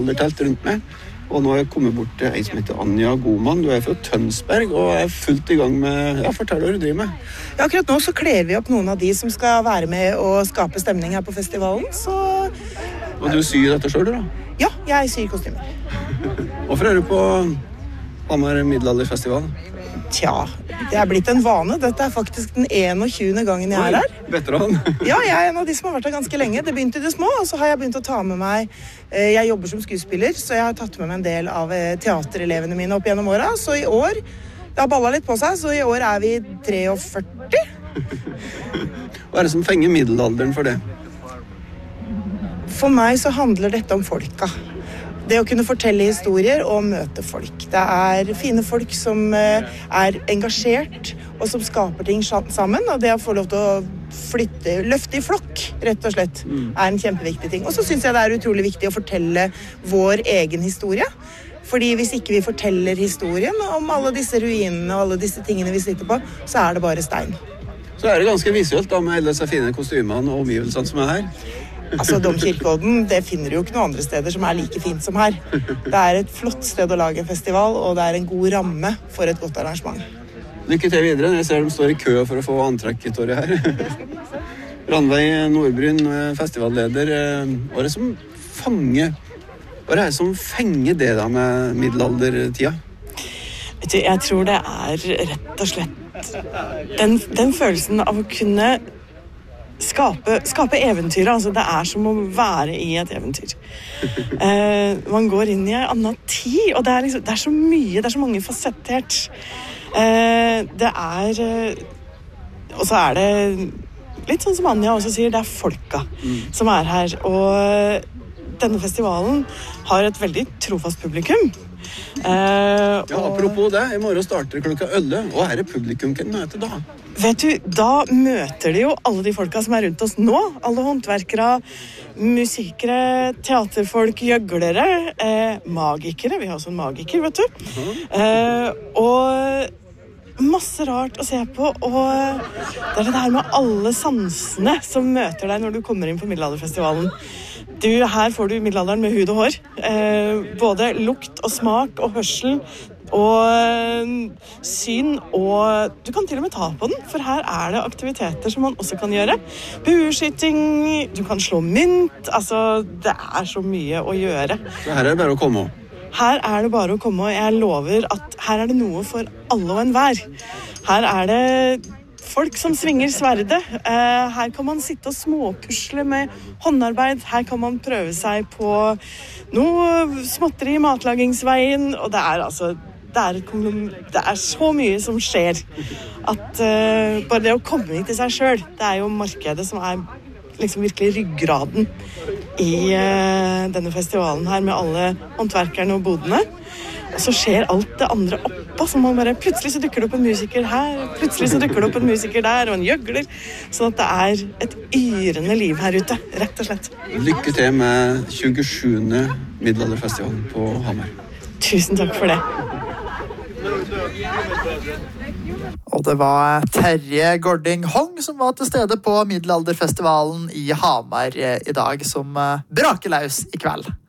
middelaldertelt rundt meg. Og nå har jeg kommet bort til en som heter Anja Goman. Du er fra Tønsberg og er fullt i gang med... Ja, fortell hva du driver med. Ja, akkurat nå så kler vi opp noen av de som skal være med og skape stemning her på festivalen, så... Og du syr dette selv, da? Ja, jeg syr kostymer. Hvorfor er du på Hamar middelalderfestival? Tja, det er blitt en vane. Dette er faktisk den 21. gangen jeg er her. Veteran. Ja, jeg er en av de som har vært her ganske lenge. Det begynte i det små, og så har jeg begynt å ta med meg... Jeg jobber som skuespiller, så jeg har tatt med meg en del av teaterelevene mine opp gjennom åra. Så i år, det har ballet litt på seg, så i år er vi 43. Hva er det som fenger middelalderen for det? For meg så handler dette om folka. Det å kunne fortelle historier og møte folk. Det er fine folk som er engasjert og som skaper ting sammen, og det å få lov til å løfte i flokk, rett og slett, er en kjempeviktig ting. Og så synes jeg det er utrolig viktig å fortelle vår egen historie. Fordi hvis ikke vi forteller historien om alle disse ruinene og alle disse tingene vi sitter på, så er det bare stein. Så er det ganske visuelt da, med alle disse fine kostymene og omgivelsene som er her. Altså, Domkirkeodden, det finner du jo ikke noen andre steder som er like fint som her. Det er et flott sted å lage en festival, og det er en god ramme for et godt arrangement. Lykke til videre. Jeg ser de står i kø for å få antrekk i torget her. Rannveig Nordbryn, festivalleder. Hva er det som fenger det da med middelaldertida? Vet du, jeg tror det er rett og slett den følelsen av å kunne skape eventyr, altså det er som å være i et eventyr. Man går inn i en annen tid, og det er så mye, det er så mange fasettert. Og så er det litt sånn som Anja også sier, det er folka som er her, og denne festivalen har et veldig trofast publikum. Ja, apropos det, i morgen starter klokka 11, og her er publikum kan møte da. Vet du, da møter de jo alle de folka som er rundt oss nå. Alle håndverkere, musikere, teaterfolk, gjøglere, magikere. Vi har også en magiker, vet du. Og masse rart å se på. Og det er det der med alle sansene som møter deg når du kommer inn på middelalderfestivalen. Her får du middelalderen med hud og hår. Både lukt og smak og hørsel og syn, og du kan til og med ta på den, for her er det aktiviteter som man også kan gjøre. Bueskyting, du kan slå mynt, altså det er så mye å gjøre. Så her er det bare å komme. Her er det bare å komme, og jeg lover at her er det noe for alle og enhver. Her er det folk som svinger sverdet. Her kan man sitte og småpusle med håndarbeid. Her kan man prøve seg på noe småtteri i matlagingsveien, og det er så mye som skjer at bare det å komme hit til seg selv, det er jo markedet som er liksom virkelig ryggraden i denne festivalen her med alle håndverkerne og bodene. Og så skjer alt det andre oppå, så man bare plutselig så dukker det opp en musiker her, plutselig så dukker det opp en musiker der, og en gjøgler, sånn at det er et yrende liv her ute, rett og slett. Lykke til med 27. middelalderfestivalen på Hamar. Tusen takk for det. Og det var Terje Gording Hong som var til stede på middelalderfestivalen i Hamar i dag, som braker løs i kveld.